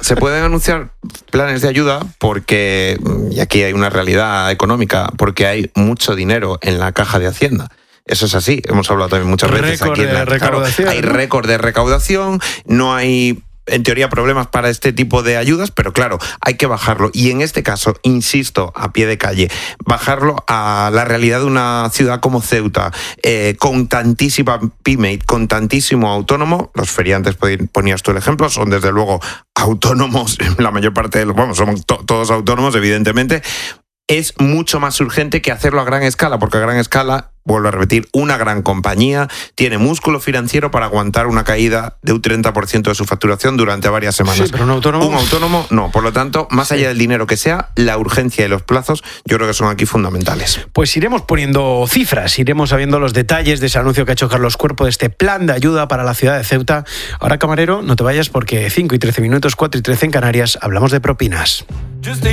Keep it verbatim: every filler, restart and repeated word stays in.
se pueden anunciar planes de ayuda porque, y aquí hay una realidad económica, porque hay mucho dinero en la caja de Hacienda. Eso es así, hemos hablado también muchas veces récord aquí en la de recaudación. Claro, hay récord de recaudación, no hay, en teoría, problemas para este tipo de ayudas, pero claro, hay que bajarlo. Y en este caso, insisto, a pie de calle, bajarlo a la realidad de una ciudad como Ceuta, eh, con tantísima pyme, con tantísimo autónomo. Los feriantes, ponías tú el ejemplo, son desde luego autónomos, la mayor parte de los, vamos, somos to- todos autónomos, evidentemente. Es mucho más urgente que hacerlo a gran escala, porque a gran escala, vuelvo a repetir, una gran compañía tiene músculo financiero para aguantar una caída de un treinta por ciento de su facturación durante varias semanas. Sí, pero un autónomo... Un autónomo, no. Por lo tanto, más sí. allá del dinero que sea, la urgencia y los plazos, yo creo que son aquí fundamentales. Pues iremos poniendo cifras, iremos sabiendo los detalles de ese anuncio que ha hecho Carlos Cuerpo, de este plan de ayuda para la ciudad de Ceuta. Ahora, camarero, no te vayas porque cinco y trece minutos, cuatro y trece en Canarias, hablamos de propinas.